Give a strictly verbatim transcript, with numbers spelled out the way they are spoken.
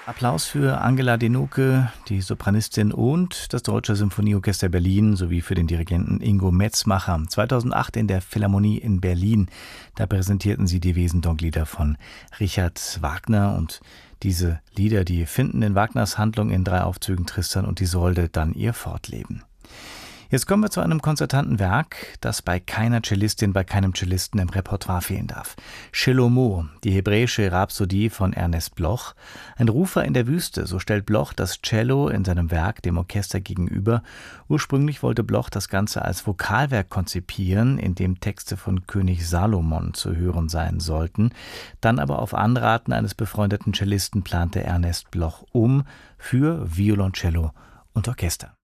Applaus für Angela Denucke, die Sopranistin, und das Deutsche Symphonieorchester Berlin sowie für den Dirigenten Ingo Metzmacher. zweitausendacht in der Philharmonie in Berlin. Da präsentierten sie die Wesendonck-Lieder von Richard Wagner. Und diese Lieder, die finden in Wagners Handlung in drei Aufzügen Tristan und Isolde dann ihr Fortleben. Jetzt kommen wir zu einem konzertanten Werk, das bei keiner Cellistin, bei keinem Cellisten im Repertoire fehlen darf. Shelomo, die hebräische Rhapsodie von Ernest Bloch. Ein Rufer in der Wüste, so stellt Bloch das Cello in seinem Werk dem Orchester gegenüber. Ursprünglich wollte Bloch das Ganze als Vokalwerk konzipieren, in dem Texte von König Salomon zu hören sein sollten. Dann aber auf Anraten eines befreundeten Cellisten plante Ernest Bloch um für Violoncello und Orchester.